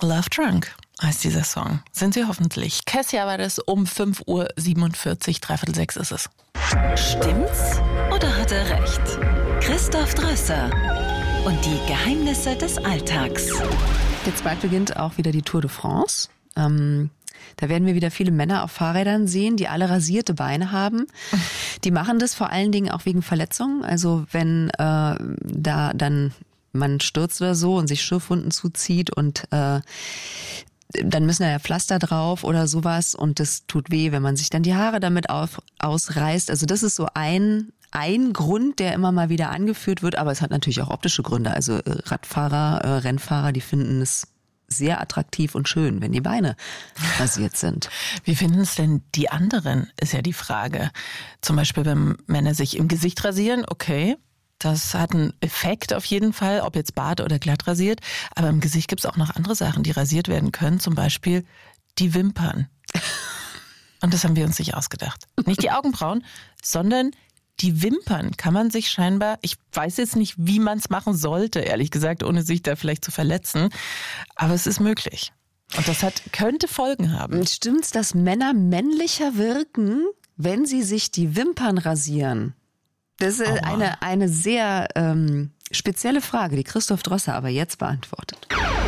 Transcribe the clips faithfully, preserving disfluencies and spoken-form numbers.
Love Drunk heißt dieser Song. Sind Sie hoffentlich. Kessia war das um fünf Uhr siebenundvierzig, dreiviertel sechs ist es. Stimmt's oder hat er recht? Christoph Drösser und die Geheimnisse des Alltags. Jetzt bald beginnt auch wieder die Tour de France. Ähm, da werden wir wieder viele Männer auf Fahrrädern sehen, die alle rasierte Beine haben. Die machen das vor allen Dingen auch wegen Verletzungen. Also wenn äh, da dann man stürzt oder so und sich Schürfwunden zuzieht und äh, dann müssen da ja Pflaster drauf oder sowas und das tut weh, wenn man sich dann die Haare damit auf, ausreißt. Also das ist so ein, ein Grund, der immer mal wieder angeführt wird, aber es hat natürlich auch optische Gründe. Also Radfahrer, äh, Rennfahrer, die finden es sehr attraktiv und schön, wenn die Beine rasiert sind. Wie finden es denn die anderen, ist ja die Frage. Zum Beispiel, wenn Männer sich im Gesicht rasieren, okay. Das hat einen Effekt auf jeden Fall, ob jetzt Bart oder glatt rasiert. Aber im Gesicht gibt es auch noch andere Sachen, die rasiert werden können. Zum Beispiel die Wimpern. Und das haben wir uns nicht ausgedacht. Nicht die Augenbrauen, sondern die Wimpern kann man sich scheinbar, ich weiß jetzt nicht, wie man es machen sollte, ehrlich gesagt, ohne sich da vielleicht zu verletzen. Aber es ist möglich. Und das hat, könnte Folgen haben. Stimmt's, dass Männer männlicher wirken, wenn sie sich die Wimpern rasieren? Das ist Aua. eine, eine sehr ähm, spezielle Frage, die Christoph Drösser aber jetzt beantwortet.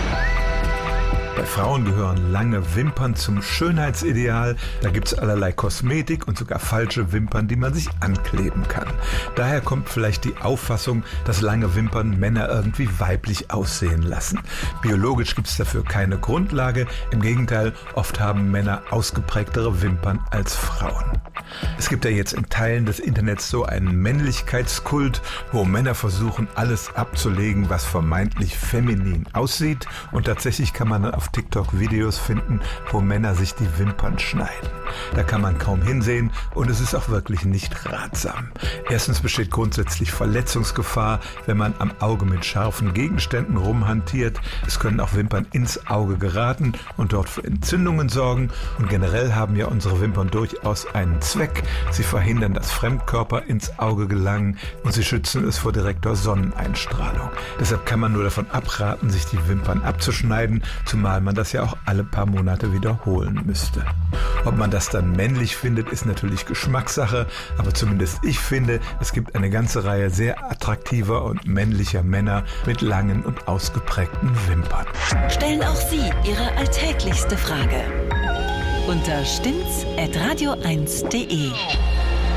Bei Frauen gehören lange Wimpern zum Schönheitsideal. Da gibt es allerlei Kosmetik und sogar falsche Wimpern, die man sich ankleben kann. Daher kommt vielleicht die Auffassung, dass lange Wimpern Männer irgendwie weiblich aussehen lassen. Biologisch gibt es dafür keine Grundlage. Im Gegenteil, oft haben Männer ausgeprägtere Wimpern als Frauen. Es gibt ja jetzt in Teilen des Internets so einen Männlichkeitskult, wo Männer versuchen, alles abzulegen, was vermeintlich feminin aussieht. Und tatsächlich kann man auf TikTok Videos finden, wo Männer sich die Wimpern schneiden. Da kann man kaum hinsehen und es ist auch wirklich nicht ratsam. Erstens besteht grundsätzlich Verletzungsgefahr, wenn man am Auge mit scharfen Gegenständen rumhantiert. Es können auch Wimpern ins Auge geraten und dort für Entzündungen sorgen. Und generell haben ja unsere Wimpern durchaus einen Zweck. Sie verhindern, dass Fremdkörper ins Auge gelangen und sie schützen es vor direkter Sonneneinstrahlung. Deshalb kann man nur davon abraten, sich die Wimpern abzuschneiden, zumal man das ja auch alle paar Monate wiederholen müsste. Ob man das dann männlich findet, ist natürlich Geschmackssache, aber zumindest ich finde, es gibt eine ganze Reihe sehr attraktiver und männlicher Männer mit langen und ausgeprägten Wimpern. Stellen auch Sie Ihre alltäglichste Frage unter stimmt's at radio eins punkt de.